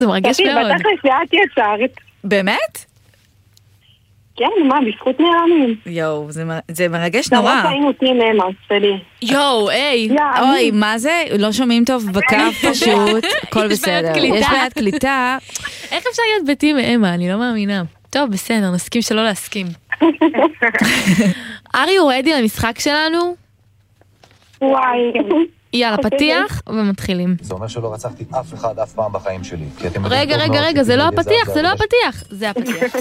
זה מרגש מאוד. בתכלס לאט יצרת. באמת? כן, מה, בזכות נעלמים. יואו, זה מרגש נורא. למרות היינו אותי מאמה, ספדי. יואו, היי. אוי, מה זה? לא שומעים טוב בקו פשוט, הכל בסדר. יש בעיית קליטה. איך אפשר להיות ביתי מאמה? אני לא מאמינה. טוב, בסדר, נסכים שלא להסכים. ארי, הוא רדי למשחק שלנו? וואי. יאללה, פתיח ומתחילים. זה אומר שלא רצחתי אף אחד אף פעם בחיים שלי. רגע, זה לא הפתיח, זה לא הפתיח. זה הפתיח.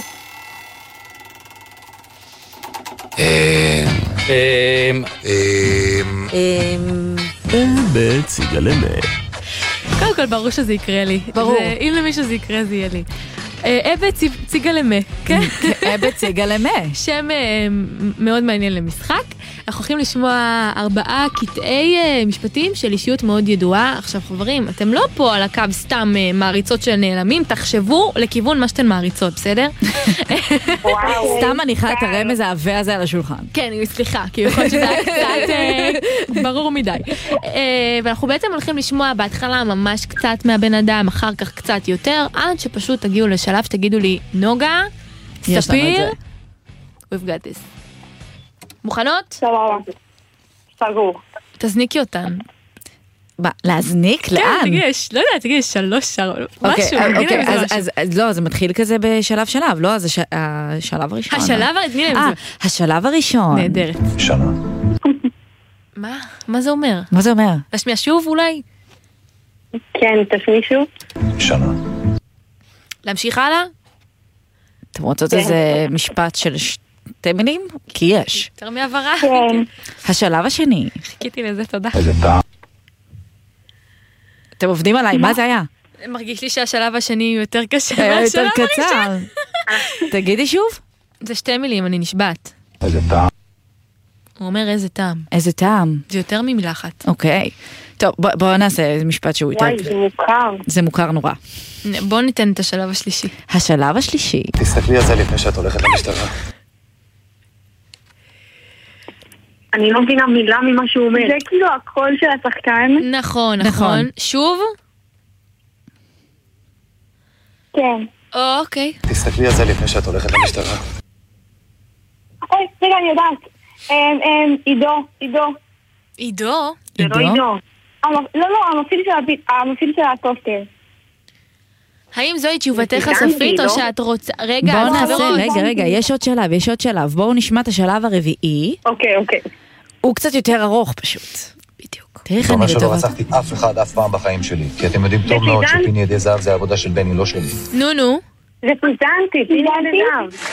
בציגלמה. קודם כל ברור שזה יקרה לי. ברור. אם למישהו זה יקרה זה יהיה לי. ציגלמה, כן? ציגלמה. שם מאוד מעניין למשחק. אנחנו הולכים לשמוע 4 קטעי משפטים של אישיות מאוד ידועה. עכשיו חברים, אתם לא פה על הקו סתם מעריצות של נעלמים, תחשבו לכיוון מה שאתן מעריצות, בסדר? סתם מניחה את הרמז העווה הזה על השולחן. כן, סליחה, כי יכול להיות שזה היה קצת ברור מדי. ואנחנו בעצם הולכים לשמוע בהתחלה ממש קצת מהבן אדם, אחר כך קצת יותר, עד שפשוט תגיעו לשלב שתגידו לי, נוגה, ספיר, we've got this. מוכנות? סבבה. סגור. תזניקי אותן. להזניק? לאן? כן, תגידי 3 משהו. אוקיי, אז לא, זה מתחיל כזה בשלב, לא? אז השלב הראשון. השלב הראשון. נהדרת. שנה. מה זה אומר? מה זה אומר? תשמיע שוב אולי? כן, תשמיע שוב. שנה. להמשיך הלאה? אתם רוצות איזה משפט של 2 מילים? כי יש. יותר מעברה? כן. השלב השני. חיכיתי לזה, תודה. איזה טעם. אתם עובדים עליי, מה זה היה? מרגיש לי שהשלב השני יותר קשה יותר מהשלב קצר. הראשון. תגידי שוב. זה 2 מילים, אני נשבעת. איזה טעם. הוא אומר איזה טעם. איזה טעם. זה יותר ממילה אחת. אוקיי. טוב, בואו נעשה איזה משפט שהוא יותר. וואי, זה מוכר. זה מוכר נורא. בואו ניתן את השלב השלישי. השלב השלישי. תסתכלי על זה לפני שאת הולכת למשטרה. אני לא מבינה מילה ממה שהוא אומר. זה כאילו הקול של השחקן. נכון. שוב? כן. אוקיי. תסתכלי על זה לפני שאת הולכת למשטרה. אוי, רגע, אני יודעת. עידו. עידו? זה לא עידו. לא, המפעיל של הטוסטר. האם זוהי תשובתך הסופית או שאת רוצה... רגע, בואו נעשה, רגע, יש עוד שלב. בואו נשמע את השלב הרביעי. אוקיי. הוא קצת יותר ארוך פשוט. בדיוק. תראי איך זה אני אומר שלא לטובה. רצחתי אף אחד אף פעם בחיים שלי. כי אתם יודעים טוב מאוד שפיני ידי זהב זה העבודה של בני, לא שלי. נו. זה פיזנטי, פיני ידי זהב.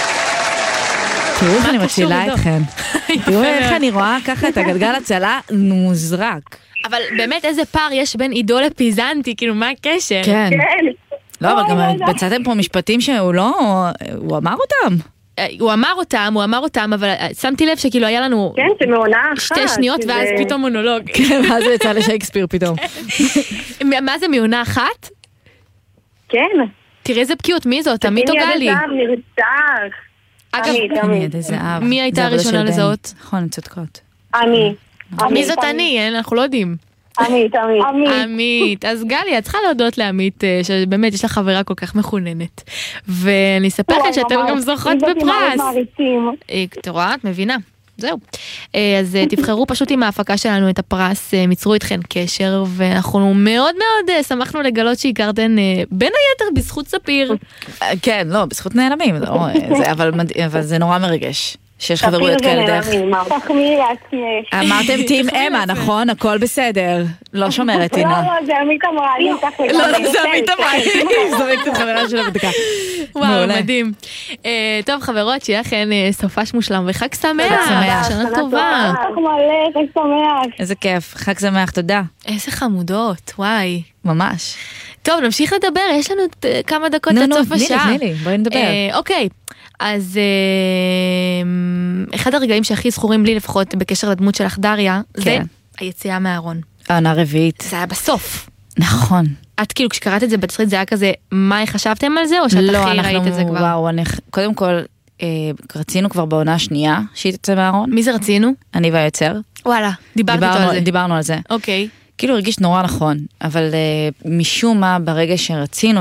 תראו איך אני מצילה אתכם. תראו איך אני רואה ככה את הגלגל הצלה מוזרק. אבל באמת איזה פער יש בין עידו לפיזנטי, כאילו מה הקשר? כן. לא, אבל גם בצעתם פה משפטים שהוא לא... הוא אמר אותם. הוא אמר אותם, אבל שמתי לב שכאילו היה לנו... כן, זה מעונה אחת. 2 שניות ואז פתאום מונולוג. כן, ואז הוא יצא לשייקספיר פתאום. מה זה מעונה אחת? כן. תראי איזה בקיאות, מי זאת? עמית או גלי? פיני ידי זהב נרצח. אגב, עמית, איזה אב. מי הייתה הראשונה לזהות? נכון, הן צודקות. מי זאת אני? אנחנו לא יודעים. עמית. אז גלי, את צריכה להודות לעמית, שבאמת יש לה חברה כל כך מחוננת. ואני אספר לכם שאתם גם זוכות בפרס. את רואה? את מבינה. זהו. אז תבחרו פשוט עם ההפקה שלנו את הפרס, מיצרו איתכן קשר, ואנחנו מאוד מאוד שמחנו לגלות שהכרתן בין היתר בזכות ספיר. כן, לא, בזכות נעלמים, אבל זה נורא מרגש. שיש חברויות כאלה דרך. תחמיאי לעצמך. אמרתם טים אמה, נכון? הכל בסדר. לא שומרת, טינה. לא, זה עמית אמרה לי. לא, זה עמית אמרה לי. זורקת את חברה של הבדקה. וואו, מדהים. טוב, חברות, שיהיה לכן סופש מושלם וחג שמח. שנה טובה. חג שמח. איזה כיף. חג שמח, תודה. איזה חמודות, וואי. ממש. טוב, נמשיך לדבר. יש לנו כמה דקות עד סוף השעה. תני לי, בואי נדבר. אוקיי. אז אחד הרגעים שהכי זכורים לי לפחות בקשר לדמות שלך דריה, זה היציאה מהארון. העונה רביעית. זה היה בסוף. נכון. את כאילו כשקראת את זה בתסריט זה היה כזה, מה חשבתם על זה או שאת הכי ראית את זה כבר? וואו, קודם כל רצינו כבר בעונה השנייה שהיא תצא מהארון. מי זה רצינו? אני והיוצר. וואלה, דיברנו על זה. דיברנו על זה. אוקיי. כאילו הרגיש נורא נכון, אבל משום מה ברגע שרצינו